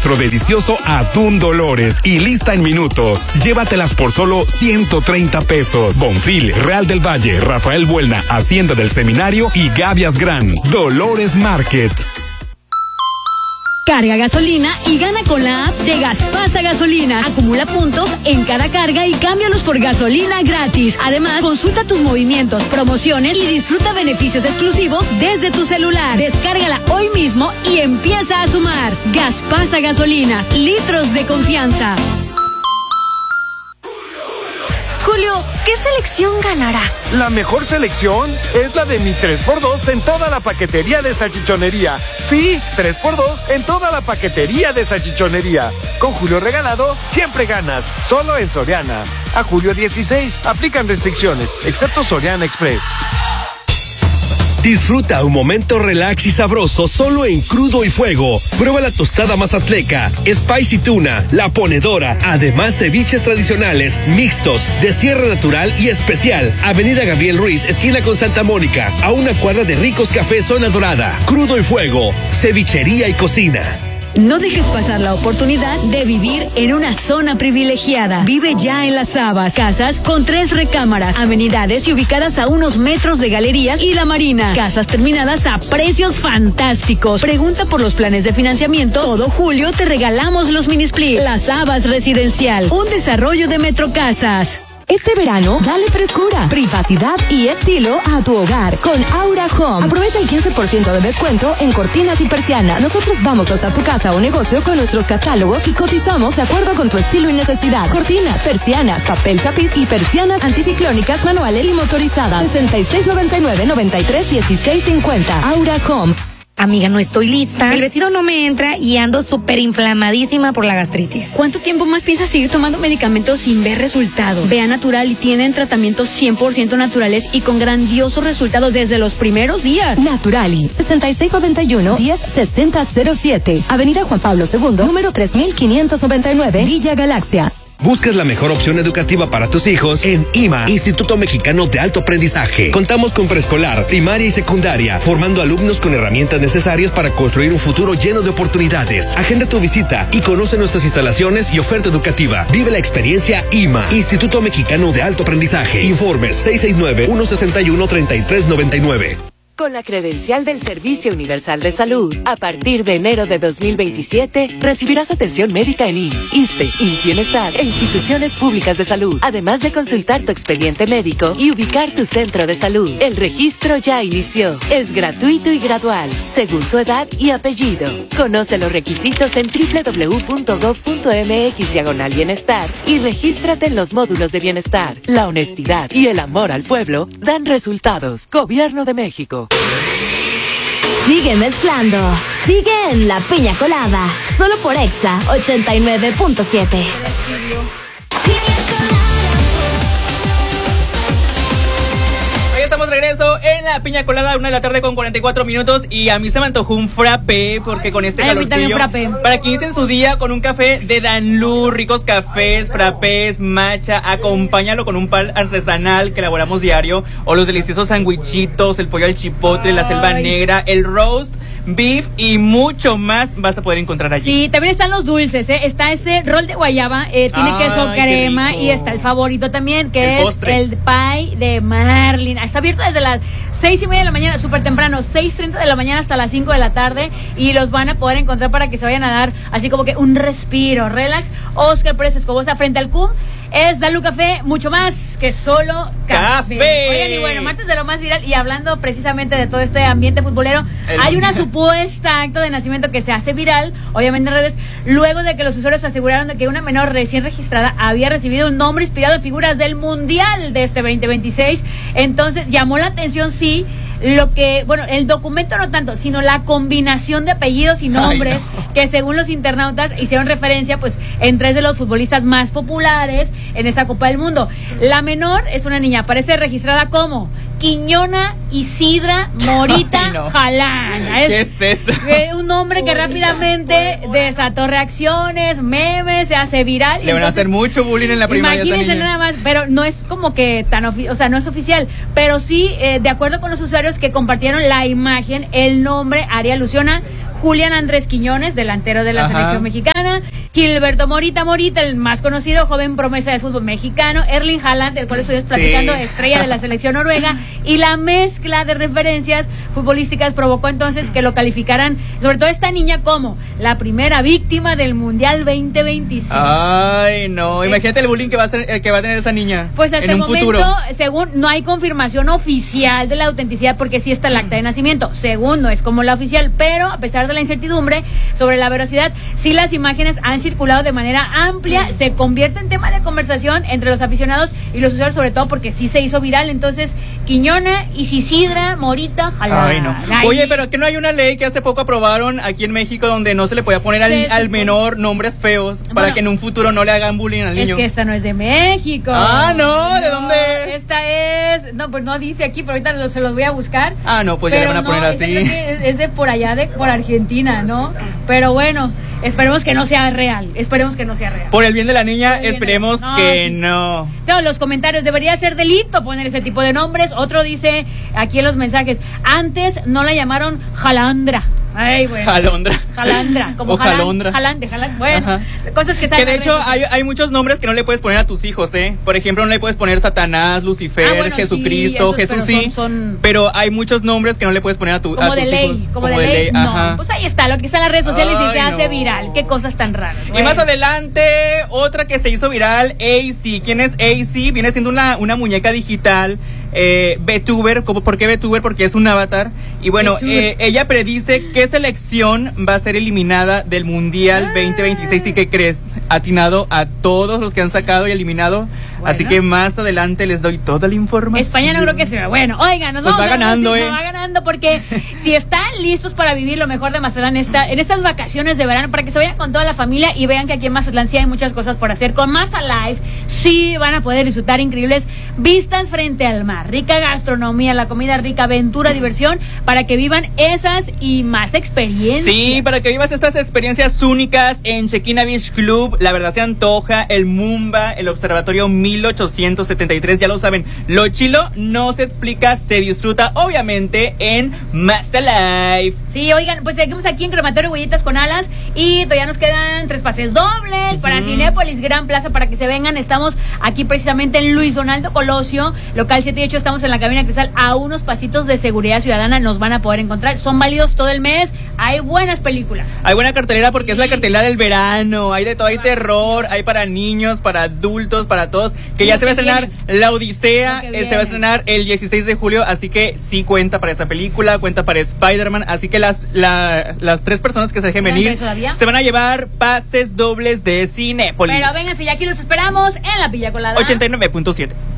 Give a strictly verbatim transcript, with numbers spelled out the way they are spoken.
nuestro delicioso atún Dolores y lista en minutos. Llévatelas por solo ciento treinta pesos. Bonfil, Real del Valle, Rafael Buelna, Hacienda del Seminario y Gavias Gran. Dolores Market. Carga gasolina y gana con la app de Gaspasa Gasolinas. Acumula puntos en cada carga y cámbialos por gasolina gratis. Además, consulta tus movimientos, promociones y disfruta beneficios exclusivos desde tu celular. Descárgala hoy mismo y empieza a sumar. Gaspasa Gasolinas, litros de confianza. Julio, ¿qué selección ganará? La mejor selección es la de mi tres por dos en toda la paquetería de salchichonería. Sí, tres por dos en toda la paquetería de salchichonería. Con Julio regalado, siempre ganas. Solo en Soriana. A julio dieciséis, aplican restricciones, excepto Soriana Express. Disfruta un momento relax y sabroso solo en Crudo y Fuego. Prueba la tostada mazatleca, spicy tuna, la ponedora, además ceviches tradicionales, mixtos, de sierra natural y especial. Avenida Gabriel Ruiz, esquina con Santa Mónica, a una cuadra de Ricos Café Zona Dorada. Crudo y Fuego, cevichería y cocina. No dejes pasar la oportunidad de vivir en una zona privilegiada. Vive ya en Las Habas. Casas con tres recámaras, amenidades y ubicadas a unos metros de galerías y la marina. Casas terminadas a precios fantásticos. Pregunta por los planes de financiamiento. Todo julio te regalamos los mini split. Las Habas Residencial, un desarrollo de Metrocasas. Este verano, dale frescura, privacidad y estilo a tu hogar con Aura Home. Aprovecha el quince por ciento de descuento en cortinas y persianas. Nosotros vamos hasta tu casa o negocio con nuestros catálogos y cotizamos de acuerdo con tu estilo y necesidad. Cortinas, persianas, papel tapiz y persianas anticiclónicas manuales y motorizadas. sesenta y seis noventa y nueve, noventa y tres, dieciséis cincuenta. Aura Home. Amiga, no estoy lista. El vestido no me entra y ando súper inflamadísima por la gastritis. ¿Cuánto tiempo más piensas seguir tomando medicamentos sin ver resultados? Ve a Natural y tienen tratamientos cien por ciento naturales y con grandiosos resultados desde los primeros días. Naturali, sesenta y seis noventa y uno, diez sesenta cero siete. Avenida Juan Pablo segundo, número tres mil quinientos noventa y nueve, Villa Galaxia. Buscas la mejor opción educativa para tus hijos en I M A, Instituto Mexicano de Alto Aprendizaje. Contamos con preescolar, primaria y secundaria, formando alumnos con herramientas necesarias para construir un futuro lleno de oportunidades. Agenda tu visita y conoce nuestras instalaciones y oferta educativa. Vive la experiencia I M A, Instituto Mexicano de Alto Aprendizaje. Informes seis seis nueve, uno seis uno, tres tres nueve nueve. Con la credencial del Servicio Universal de Salud, a partir de enero de dos mil veintisiete, recibirás atención médica en I M S S, ISSSTE, I M S S Bienestar e instituciones públicas de salud, además de consultar tu expediente médico y ubicar tu centro de salud. El registro ya inició. Es gratuito y gradual, según tu edad y apellido. Conoce los requisitos en doble u doble u doble u punto gob punto eme equis diagonal bienestar y regístrate en los módulos de bienestar. La honestidad y el amor al pueblo dan resultados. Gobierno de México. Sigue mezclando. Sigue en La Piña Colada. Solo por Exa ochenta y nueve punto siete. Estamos de regreso en La Piña Colada, una de la tarde con cuarenta y cuatro minutos. Y a mí se me antojó un frappé, porque con este calorcillo, para que inicien su día con un café de Danlú, ricos cafés, frappés, matcha. Acompáñalo con un pan artesanal que elaboramos diario, o los deliciosos sandwichitos, el pollo al chipotle, la selva negra, el roast beef y mucho más vas a poder encontrar allí. Sí, también están los dulces, ¿eh? Está ese rol de guayaba, eh, tiene Ay, queso crema y está el favorito también, que el es postre. el pie de Marlin. Está abierto desde las seis y media de la mañana, súper temprano, seis treinta de la mañana hasta las cinco de la tarde, y los van a poder encontrar para que se vayan a dar así como que un respiro, relax. Oscar Pérez Escobosa frente al C U M. Es Danlú Café, mucho más que solo café. ¡Café! Oigan, y bueno, martes de lo más viral, y hablando precisamente de todo este ambiente futbolero, el hay una mundial. supuesta acta de nacimiento que se hace viral, obviamente en redes, luego de que los usuarios aseguraron de que una menor recién registrada había recibido un nombre inspirado en figuras del Mundial de este veinte veintiséis. Entonces, llamó la atención, sí, lo que, bueno, el documento no tanto, sino la combinación de apellidos y nombres Ay, no. que según los internautas hicieron referencia pues en tres de los futbolistas más populares en esa Copa del Mundo. La menor es una niña, aparece registrada como Quiñona Isidra Morita Ay, no. Jalán. ¿Qué es eso? Eh, un nombre que rápidamente desató reacciones, memes, se hace viral. Le van a Entonces, hacer mucho bullying en la primaria a esa imagínense niña. nada más, pero no es como que tan, ofi- o sea, no es oficial, pero sí, eh, de acuerdo con los usuarios que compartieron la imagen, el nombre haría alusión a Julián Andrés Quiñones, delantero de la Ajá. selección mexicana, Gilberto Morita Morita, el más conocido joven promesa del fútbol mexicano, Erling Haaland, del cual estuvimos platicando, Sí. estrella de la selección noruega, y la mezcla de referencias futbolísticas provocó entonces que lo calificaran, sobre todo esta niña, como la primera víctima del Mundial veinte veinticinco. Ay, no, imagínate el bullying que va a tener, que va a tener esa niña. Pues hasta en el un momento, futuro. según, no hay confirmación oficial de la autenticidad porque sí está el acta de nacimiento. Según, no es como la oficial, pero a pesar de la incertidumbre sobre la veracidad, sí las imágenes han circulado de manera amplia, se convierte en tema de conversación entre los aficionados y los usuarios, sobre todo porque sí se hizo viral. Entonces, Quiñona, Isidra, Morita, jalá. Ay, no. Ay. Oye, pero que no hay una ley que hace poco aprobaron aquí en México donde no se le podía poner al, Sí, al sí, menor nombres feos para Bueno, que en un futuro no le hagan bullying al Es niño. que esta no es de México. Ah, no, ¿de dónde es? Esta es, no, pues no dice aquí, pero ahorita lo- se los voy a buscar. Ah, no, pues ya le Pero van a poner no, así. esta creo que es, es de por allá, de por Argentina, ¿no? Pero bueno, esperemos que no sea real, esperemos que no sea real. Por el bien de la niña, Por el bien de- esperemos no, que sí. no. Todos los comentarios, debería ser delito poner ese tipo de nombres. Otro dice aquí en los mensajes, antes no la llamaron Jalandra. Ay, bueno. Jalondra. Jalandra, como O jalan- jalondra. Jalande, jalan- bueno, Ajá. cosas que Que salen de en hecho redes hay, hay muchos nombres que no le puedes poner a tus hijos, ¿eh? Por ejemplo, no le puedes poner Satanás, Lucifer, Ah, bueno, Jesucristo, sí, esos, Jesús pero sí. son- son- Pero hay muchos nombres que no le puedes poner a, tu, como a de tus ley, hijos. como, de ley, no. Ajá. Pues ahí está, lo que está en las redes sociales y se Ay, hace no. viral. Qué cosas tan raras. Y Bueno. más adelante, otra que se hizo viral, A C. ¿Quién es A C? Viene siendo una, una muñeca digital, eh, VTuber. ¿Cómo, ¿Por qué VTuber? Porque es un avatar. Y bueno, eh, ella predice qué selección va a ser eliminada del Mundial veinte veintiséis. ¿Y qué crees? Atinado a todos los que han sacado y eliminado. Bueno. Así que más adelante les doy toda la información. España no creo que sea. Bueno, oigan, nos Pues vamos va a ver ganando, si ¿eh? se va ganando porque si están listos para vivir lo mejor de Mazatlán esta, en estas vacaciones de verano, para que se vayan con toda la familia y vean que aquí en Mazatlán sí hay muchas cosas por hacer. Con Maza Life sí van a poder disfrutar increíbles vistas frente al mar, rica gastronomía, la comida rica, aventura, diversión, para que vivan esas y más experiencias. Sí, para que vivas estas experiencias únicas en Chequina Beach Club. La verdad se antoja el Mumba, el Observatorio mil ochocientos setenta y tres. Ya lo saben, lo chilo no se explica, se disfruta obviamente en Maza Life. Sí, oigan, pues seguimos aquí en Crematorio Huellitas con Alas y todavía nos quedan tres pases dobles para Cinépolis Gran Plaza para que se vengan. Estamos aquí precisamente en Luis Donaldo Colosio, local siete y ocho. Estamos en la cabina cristal a unos pasitos de Seguridad Ciudadana. Nos van a poder encontrar. Son válidos todo el mes. Hay buenas películas. Hay buena cartelera porque es la cartelera del verano. Hay de todo, hay terror, hay para niños, para adultos, para todos. Que ya Lo se va a que estrenar viene. La Odisea, Lo que eh, se va viene. a estrenar el dieciséis de julio, así que sí cuenta para esa película, cuenta para Spider-Man, así que las, la, las tres personas que se dejen ¿Quedan venir tres todavía? se van a llevar pases dobles de Cinépolis. Pero vénganse, ya aquí los esperamos en la Villa Colada. ochenta y nueve punto siete.